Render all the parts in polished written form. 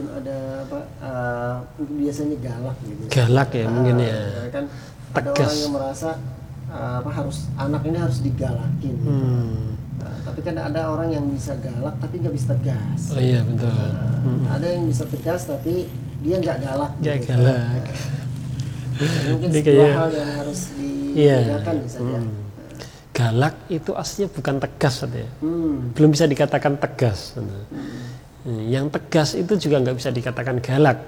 ada apa? Biasanya galak gitu. Galak ya mungkin ya. Kan ada orang yang merasa anak ini harus digalakin. Tapi kan ada orang yang bisa galak tapi nggak bisa tegas. Oh iya betul. Ada yang bisa tegas tapi dia nggak galak. Nggak gitu. galak. Mungkin sebuah hal yang harus dibedakan misalnya. Galak itu aslinya bukan tegas ya. Belum bisa dikatakan tegas. Yang tegas itu juga nggak bisa dikatakan galak.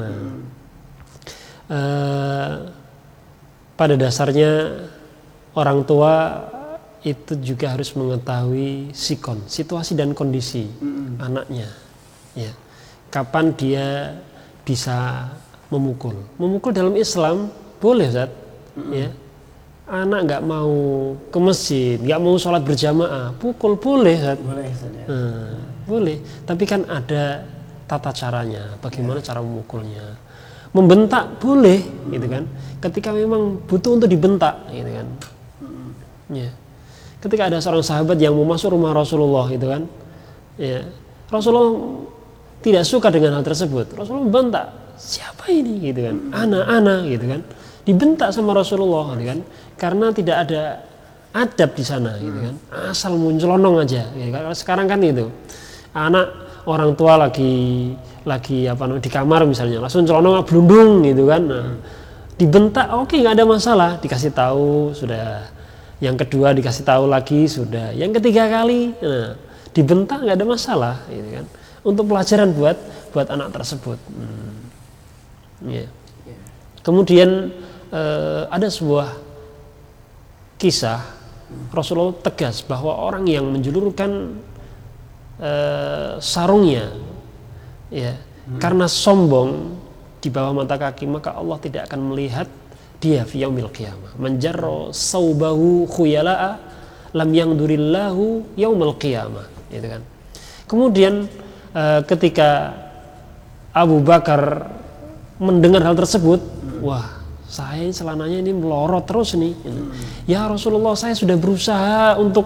Pada dasarnya orang tua itu juga harus mengetahui situasi dan kondisi anaknya. Ya. Kapan dia bisa memukul? Memukul dalam Islam boleh, Ustaz. Ya. Anak nggak mau ke masjid, nggak mau sholat berjamaah, pukul boleh, Ustaz. Boleh, Ustaz, ya. Boleh. Tapi kan ada tata caranya, bagaimana cara memukulnya. Membentak boleh, gitu kan? Ketika memang butuh untuk dibentak, gitu kan? Ya. Ketika ada seorang sahabat yang mau masuk rumah Rasulullah, gitu kan? Ya. Rasulullah tidak suka dengan hal tersebut. Rasulullah membentak, siapa ini, gitu kan? Anak-anak, gitu kan? Dibentak sama Rasulullah, gitu kan? Karena tidak ada adab di sana, gitu kan? Asal munculonong aja. Gitu kan? Sekarang kan itu, anak orang tua lagi di kamar misalnya, langsung celonong blundung, gitu kan? Nah, dibentak, oke, nggak ada masalah, dikasih tahu sudah. Yang kedua dikasih tahu lagi sudah. Yang ketiga kali, nah, dibentak nggak ada masalah, gitu kan? Untuk pelajaran buat anak tersebut. Yeah. Kemudian ada sebuah kisah Rasulullah tegas bahwa orang yang menjulurkan sarungnya, ya, karena sombong di bawah mata kaki, maka Allah tidak akan melihat dia fi yaumil qiyamah. Manjarra saubahu khuyala'a lam yangdurillahu yaumil qiyamah, gitu kan. Kemudian ketika Abu Bakar mendengar hal tersebut, wah, saya celananya ini melorot terus nih. Ya Rasulullah, saya sudah berusaha untuk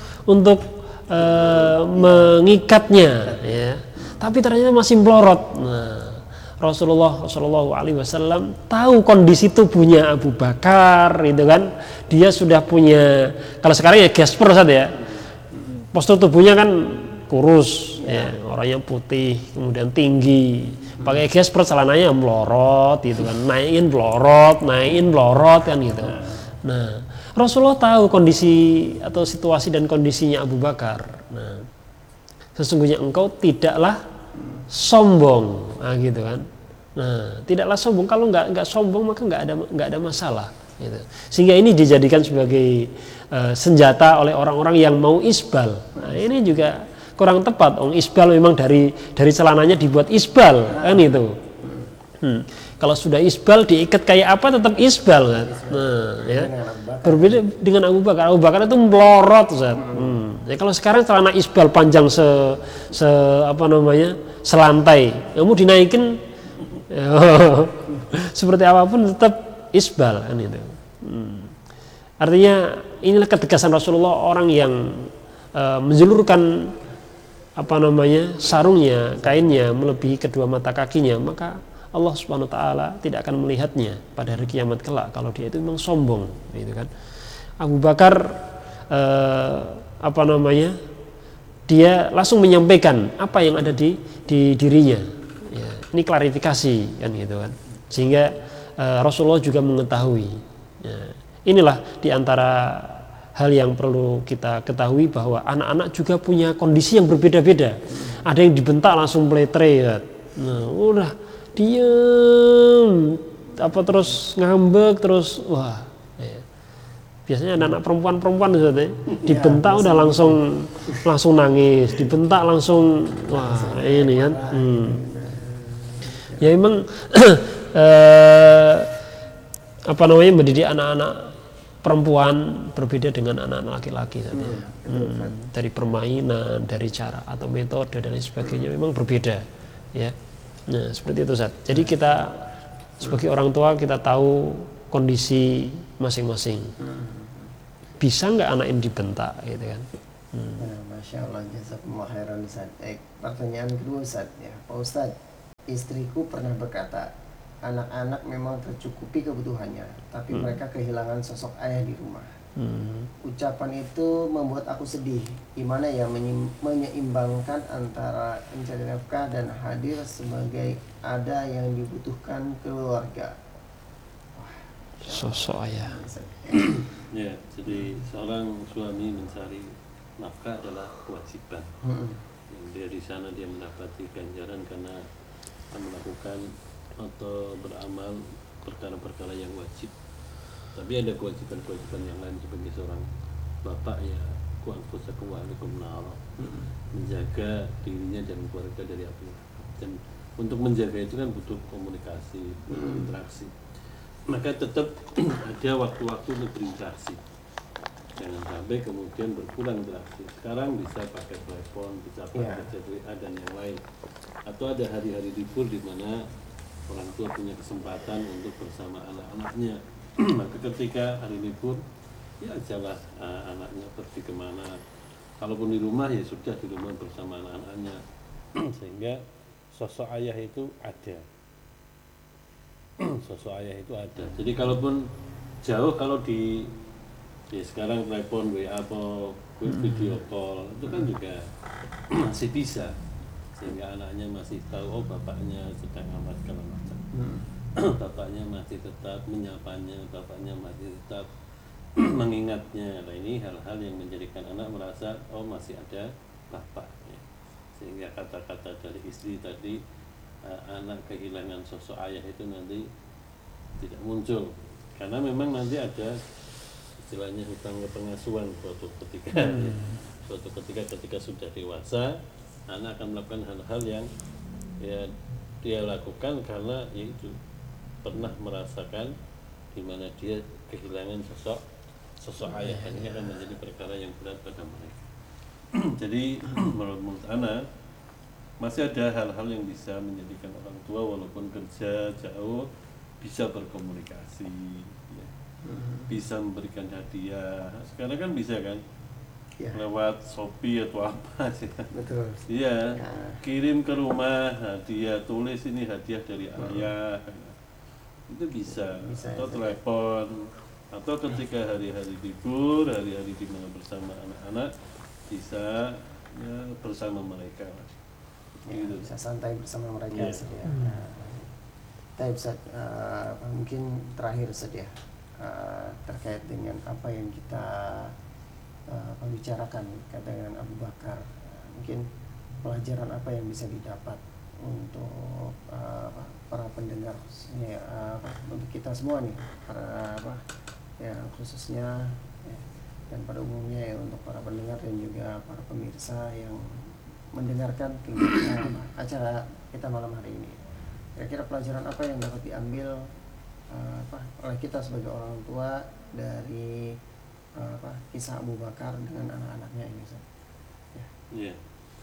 mengikatnya, ya, tapi ternyata masih melorot. Nah, Rasulullah SAW tahu kondisi tubuhnya Abu Bakar, itu kan, dia sudah punya, kalau sekarang ya gesper saja ya, postur tubuhnya kan kurus, ya, orangnya putih, kemudian tinggi, pakai gesper, celananya melorot, gitu kan, naikin melorot kan gitu. Nah, Rasulullah tahu kondisi atau situasi dan kondisinya Abu Bakar. Nah, sesungguhnya engkau tidaklah sombong, nah, gitu kan. Nah, tidaklah sombong. Kalau nggak sombong maka nggak ada masalah. Gitu. Sehingga ini dijadikan sebagai senjata oleh orang-orang yang mau isbal. Nah, ini juga kurang tepat. Isbal memang dari celananya dibuat isbal, kan itu. Kalau sudah isbal diikat kayak apa tetap isbal, kan? Nah, ya. Berbeda dengan Abu Bakar. Abu Bakar itu melorot, Ustaz. Ya, kalau sekarang celana isbal panjang selantai, kamu dinaikin seperti apapun tetap isbal, kan itu. Artinya inilah ketegasan Rasulullah, orang yang menjulurkan sarungnya, kainnya melebihi kedua mata kakinya, maka Allah Subhanahu wa taala tidak akan melihatnya pada hari kiamat kelak kalau dia itu memang sombong, gitu kan. Abu Bakar dia langsung menyampaikan apa yang ada di dirinya. Ya, ini klarifikasi, kan gitu kan. Sehingga Rasulullah juga mengetahui. Ya, inilah diantara hal yang perlu kita ketahui, bahwa anak-anak juga punya kondisi yang berbeda-beda. Ada yang dibentak langsung pletre, ya. Nah, udah diem, terus ngambek terus, wah. Ya. Biasanya anak-anak perempuan dibentak udah langsung nangis, dibentak langsung, wah ini kan. Ya memang mendidik anak-anak perempuan berbeda dengan anak-anak laki-laki saja. Dari permainan, dari cara atau metode dan lain sebagainya memang berbeda, ya. Nah, seperti itu, Ustaz. Jadi kita sebagai orang tua kita tahu kondisi masing-masing. Bisa nggak anak ini dibentak, gitu kan? Masya Allah, jazakumullah khairan, Ustaz. Pertanyaan kedua, Ustaz, ya, Pak Ustaz. istriku pernah berkata, anak-anak memang tercukupi kebutuhannya, tapi mereka kehilangan sosok ayah di rumah. Ucapan itu membuat aku sedih. Gimana ya menyeimbangkan antara mencari nafkah dan hadir sebagai ada yang dibutuhkan keluarga. Sosok ayah. Ya, jadi seorang suami mencari nafkah adalah kewajiban. Yang dia di sana dia mendapati ganjaran karena melakukan atau beramal perkara-perkara yang wajib. Tapi ada kewajiban-kewajiban yang lain sebagai seorang bapak, ya ku anfusakum wa ahlikum nar, menjaga dirinya dan keluarga dari api neraka. Dan untuk menjaga itu kan butuh komunikasi, butuh interaksi. Maka tetap ada waktu-waktu untuk berinteraksi. Jangan sampai kemudian berkurang interaksi. Sekarang bisa pakai telepon, bisa pakai chat WA dan yang lain. Atau ada hari-hari libur di mana orang tua punya kesempatan untuk bersama anak-anaknya. Maka ketika hari libur, ya ajalah anaknya pergi kemana. Kalaupun di rumah, ya sudah di rumah bersama anak-anaknya. Sehingga sosok ayah itu ada. Sosok ayah itu ada. Jadi kalaupun jauh, kalau di ya sekarang telepon, WA atau video call, itu kan juga masih bisa. Sehingga anaknya masih tahu, oh bapaknya sedang amat segala macam. Bapaknya masih tetap menyapanya, bapaknya masih tetap mengingatnya. Nah, ini hal-hal yang menjadikan anak merasa oh masih ada bapaknya. Sehingga kata-kata dari istri tadi, anak kehilangan sosok ayah itu nanti tidak muncul, karena memang nanti ada istilahnya hutang pengasuhan suatu ketika. Suatu ketika sudah dewasa, anak akan melakukan hal-hal yang ya dia lakukan karena yaitu pernah merasakan di mana dia kehilangan sosok ayah, dan ini akan menjadi perkara yang berat pada mereka. Jadi menurut anak masih ada hal-hal yang bisa menjadikan orang tua walaupun kerja jauh bisa berkomunikasi, ya. Bisa memberikan hadiah. Sekarang kan bisa kan lewat Shopee atau apa sih. Betul. Iya, kirim ke rumah hadiah, tulis ini hadiah dari ayah. Itu bisa atau telepon, atau ketika hari-hari libur, hari-hari di mana bersama anak-anak bisa ya, bersama mereka. Gitu. Bisa santai bersama mereka sedia. Kita bisa mungkin terakhir sedia terkait dengan apa yang kita bicarakan dengan Abu Bakar. Mungkin pelajaran apa yang bisa didapat untuk para pendengar, untuk kita semua nih, para khususnya dan pada umumnya ya, untuk para pendengar dan juga para pemirsa yang mendengarkan acara kita malam hari ini. Kira-kira pelajaran apa yang dapat diambil oleh kita sebagai orang tua dari kisah Abu Bakar dengan anak-anaknya ini? Ya.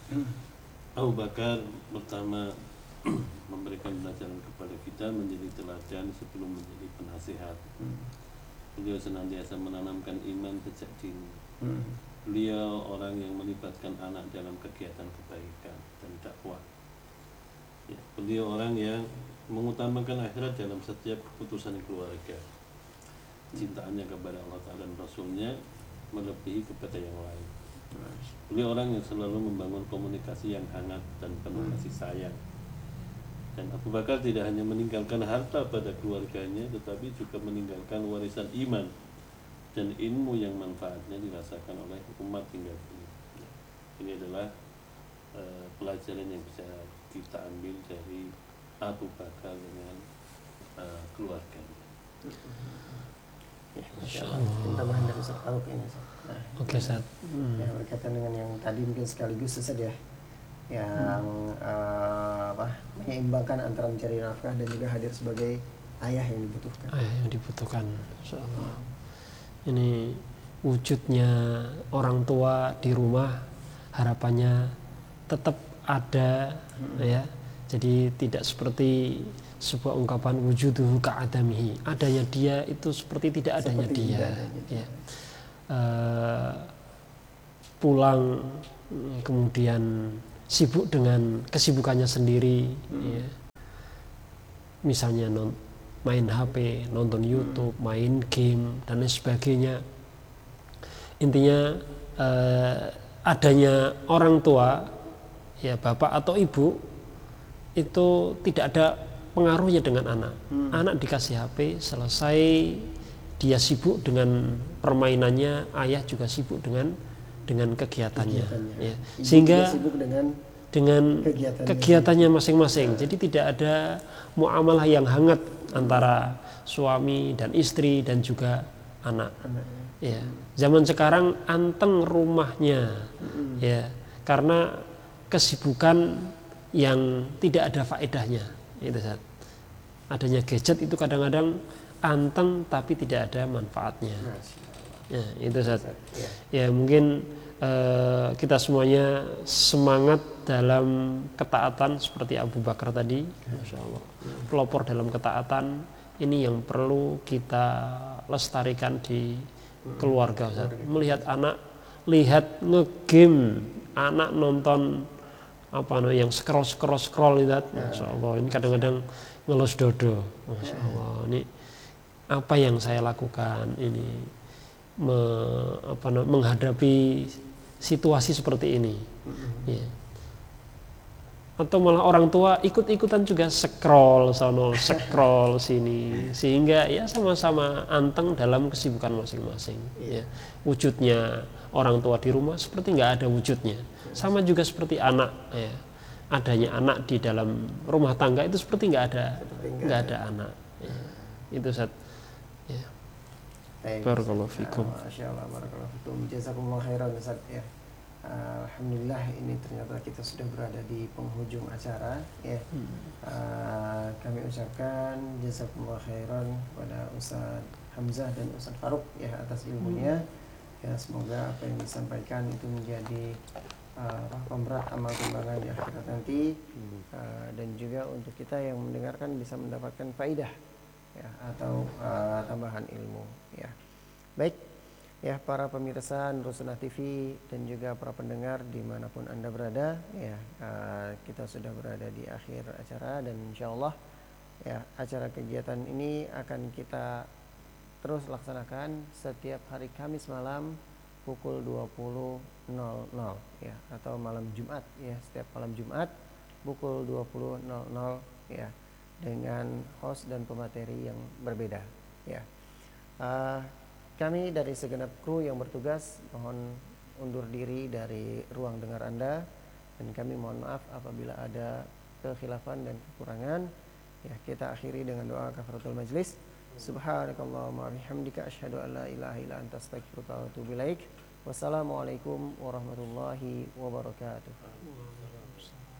Abu Bakar pertama memberikan pelajaran kepada kita menjadi teladan sebelum menjadi penasihat. Beliau senantiasa menanamkan iman sejak dini. Beliau orang yang melibatkan anak dalam kegiatan kebaikan dan dakwah. Ya, beliau orang yang mengutamakan akhirat dalam setiap keputusan keluarga. Cintaannya kepada Allah Ta'ala dan Rasulnya melebihi kepada yang lain. Beliau orang yang selalu membangun komunikasi yang hangat dan penuh kasih sayang. Dan Abu Bakar tidak hanya meninggalkan harta pada keluarganya, tetapi juga meninggalkan warisan iman dan ilmu yang manfaatnya dirasakan oleh umat hingga kini. Ini adalah pelajaran yang bisa kita ambil dari Abu Bakar dengan keluarganya. Tambahan dari Ustaz Farouk ini. Oke, Ustaz. Ya, berkaitan dengan yang tadi mungkin sekaligus Ustaz ya, yang menyeimbangkan antara mencari nafkah dan juga hadir sebagai ayah yang dibutuhkan. Ayah yang dibutuhkan, insyaallah. Ini wujudnya orang tua di rumah, harapannya tetap ada, ya. Jadi tidak seperti sebuah ungkapan wujuduhu ka'adamihi, adanya dia itu seperti tidak adanya Seperti dia, tidak adanya dia. ya. Pulang kemudian sibuk dengan kesibukannya sendiri, ya. misalnya main HP, nonton YouTube, main game dan lain sebagainya. Intinya adanya orang tua, ya bapak atau ibu, itu tidak ada pengaruhnya dengan anak. Anak dikasih HP, selesai dia sibuk dengan permainannya, ayah juga sibuk dengan kegiatannya. Ya. Ibu Sehingga juga sibuk dengan kegiatannya Iya. masing-masing. Jadi tidak ada muamalah yang hangat antara suami dan istri dan juga anak. Ya. Zaman sekarang anteng rumahnya, ya, karena kesibukan yang tidak ada faedahnya. Itu Zat. Adanya gadget itu kadang-kadang anteng tapi tidak ada manfaatnya. Ya, itu Zat. Ya mungkin kita semuanya semangat dalam ketaatan seperti Abu Bakar tadi, Masya Allah. Pelopor dalam ketaatan ini yang perlu kita lestarikan di keluarga, Ustaz. Melihat anak, lihat ngegame, anak nonton yang scroll itu, Masya Allah. Ini kadang-kadang ngelus dodo, Masya Allah. Ini apa yang saya lakukan ini menghadapi situasi seperti ini, ya. Atau malah orang tua ikut-ikutan juga scroll sono, scroll sini, sehingga ya sama-sama anteng dalam kesibukan masing-masing. Ya. Wujudnya orang tua di rumah seperti nggak ada wujudnya. Sama juga seperti anak, ya. Adanya anak di dalam rumah tangga itu seperti nggak ada anak. Ya. Itu Ustaz. Ya. Barakallahu fikum. Masya Allah, barakallahu fikum. Jazakumullah khairan Ustaz, ya. Alhamdulillah ini ternyata kita sudah berada di penghujung acara, ya. Kami ucapkan jazakumullah khairan kepada Ustaz Hamzah dan Ustaz Faruk, ya, atas ilmunya. Ya, semoga apa yang disampaikan itu menjadi pemberat amal timbangan di akhirat nanti, dan juga untuk kita yang mendengarkan bisa mendapatkan faidah, ya, atau tambahan ilmu, ya. Baik, ya, para pemirsa Nurul Sunnah TV dan juga para pendengar dimanapun Anda berada, ya, kita sudah berada di akhir acara, dan insya Allah, ya, acara kegiatan ini akan kita terus laksanakan setiap hari Kamis malam pukul 20.00, ya, atau malam Jumat, ya, setiap malam Jumat pukul 20.00, ya, dengan host dan pemateri yang berbeda, ya. Kami dari segenap kru yang bertugas mohon undur diri dari ruang dengar Anda, dan kami mohon maaf apabila ada kekhilafan dan kekurangan. Ya, kita akhiri dengan doa kafaratul majlis. Subhanakallahumma wa bihamdika asyhadu an la ilaha illa anta astaghfiruka wa atubu ilaik. Wassalamualaikum warahmatullahi wabarakatuh.